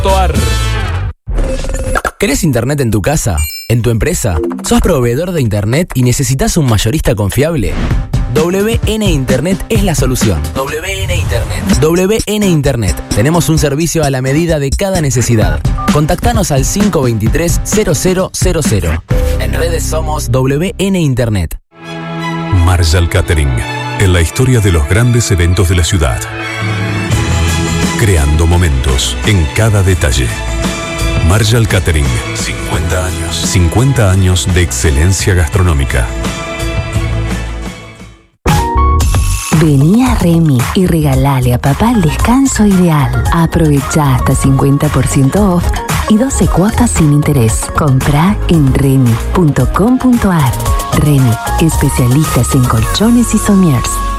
¿Querés internet en tu casa? ¿En tu empresa? ¿Sos proveedor de internet y necesitas un mayorista confiable? WN Internet es la solución. WN Internet. WN Internet. Tenemos un servicio a la medida de cada necesidad. Contactanos al 523-0000. En redes somos WN Internet. Marshall Catering. En la historia de los grandes eventos de la ciudad. Creando momentos en cada detalle. Marshall Catering. 50 años. 50 años de excelencia gastronómica. Vení a Remy y regalale a papá el descanso ideal. Aprovecha hasta 50% off y 12 cuotas sin interés. Comprá en remy.com.ar. Remy, especialistas en colchones y somiers.